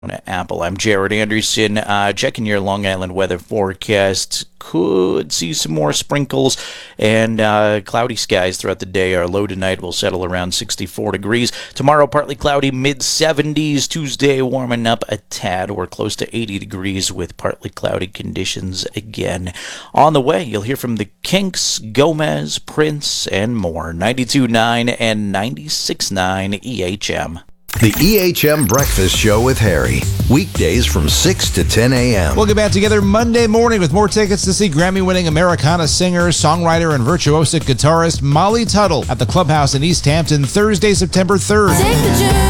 Apple. I'm Jared Anderson. Checking your Long Island weather forecast. Could see some more sprinkles and cloudy skies throughout the day. Our low tonight will settle around 64 degrees. Tomorrow, partly cloudy, mid-70s. Tuesday, warming up a tad. We're close to 80 degrees with partly cloudy conditions again. On the way, you'll hear from the Kinks, Gomez, Prince, and more. 92.9 and 96.9 EHM. The EHM Breakfast Show with Harry. Weekdays from 6 to 10 a.m. We'll get back together Monday morning with more tickets to see Grammy-winning Americana singer, songwriter, and virtuosic guitarist Molly Tuttle at the Clubhouse in East Hampton Thursday, September 3rd.